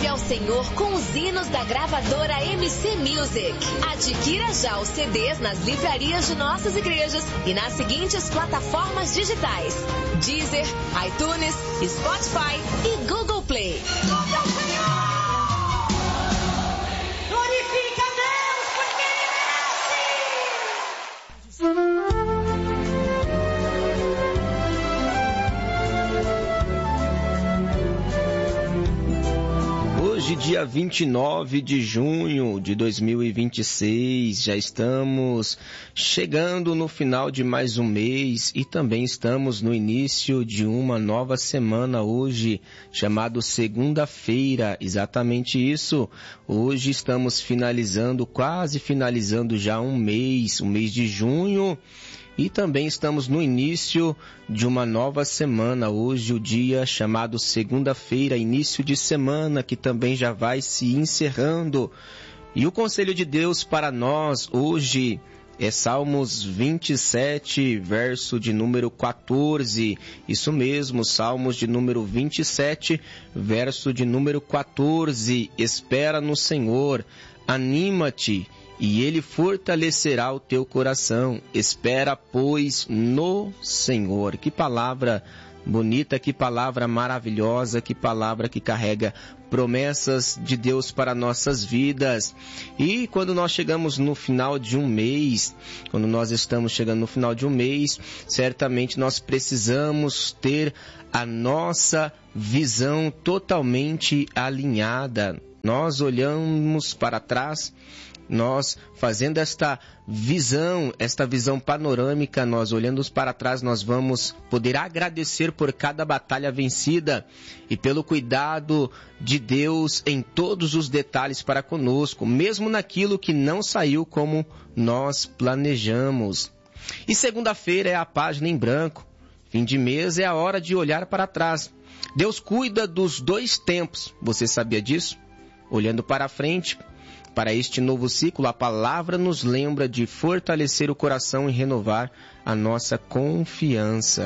Louve ao Senhor com os hinos da gravadora MC Music. Adquira já os CDs nas livrarias de nossas igrejas e nas seguintes plataformas digitais: Deezer, iTunes, Spotify e Google Play. Louve ao Senhor! Glorifica a Deus, porque Ele merece! Hoje, dia 29 de junho de 2026, já estamos chegando no final de mais um mês e também estamos no início de uma nova semana hoje, chamado segunda-feira, exatamente isso. Hoje estamos quase finalizando já um mês de junho. E também estamos no início de uma nova semana, hoje o dia chamado segunda-feira, início de semana, que também já vai se encerrando. E o conselho de Deus para nós hoje é Salmos 27, verso de número 14. Isso mesmo, Salmos de número 27, verso de número 14. Espera no Senhor, anima-te, e Ele fortalecerá o teu coração. Espera, pois, no Senhor. Que palavra bonita, que palavra maravilhosa, que palavra que carrega promessas de Deus para nossas vidas. E quando nós chegamos no final de um mês, quando nós estamos chegando no final de um mês, certamente nós precisamos ter a nossa visão totalmente alinhada. Nós olhamos para trás, nós fazendo esta visão panorâmica, nós olhando para trás, nós vamos poder agradecer por cada batalha vencida e pelo cuidado de Deus em todos os detalhes para conosco, mesmo naquilo que não saiu como nós planejamos. E segunda-feira é a página em branco, fim de mês é a hora de olhar para trás. Deus cuida dos dois tempos, você sabia disso? Olhando para frente, para este novo ciclo, a palavra nos lembra de fortalecer o coração e renovar a nossa confiança.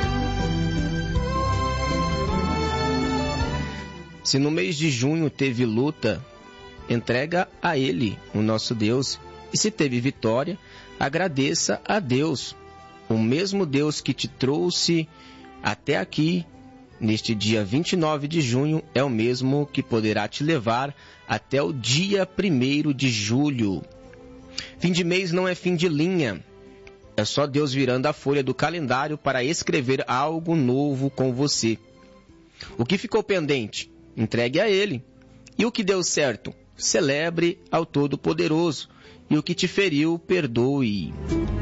Se no mês de junho teve luta, entrega a Ele, o nosso Deus. E se teve vitória, agradeça a Deus. O mesmo Deus que te trouxe até aqui, neste dia 29 de junho, é o mesmo que poderá te levar até o dia 1º de julho. Fim de mês não é fim de linha. É só Deus virando a folha do calendário para escrever algo novo com você. O que ficou pendente, entregue a Ele. E o que deu certo, celebre ao Todo-Poderoso. E o que te feriu, perdoe.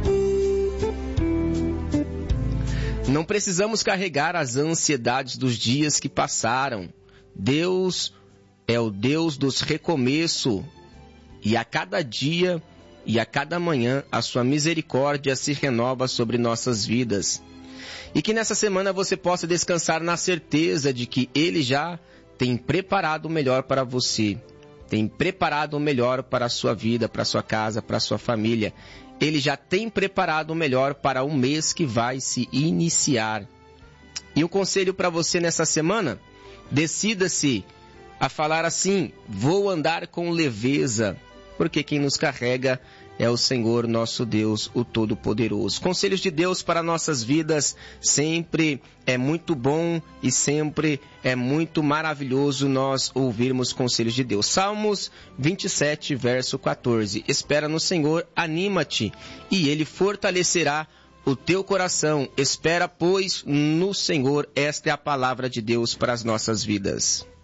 Não precisamos carregar as ansiedades dos dias que passaram. Deus é o Deus dos recomeços. E a cada dia e a cada manhã a sua misericórdia se renova sobre nossas vidas. E que nessa semana você possa descansar na certeza de que Ele já tem preparado o melhor para você. Tem preparado o melhor para a sua vida, para a sua casa, para a sua família. Ele já tem preparado o melhor para o mês que vai se iniciar. E o conselho para você nessa semana? Decida-se a falar assim: vou andar com leveza, porque quem nos carrega é o Senhor nosso Deus, o Todo-Poderoso. Conselhos de Deus para nossas vidas sempre é muito bom e sempre é muito maravilhoso nós ouvirmos conselhos de Deus. Salmos 27, verso 14. Espera no Senhor, anima-te, e Ele fortalecerá o teu coração. Espera, pois, no Senhor. Esta é a palavra de Deus para as nossas vidas.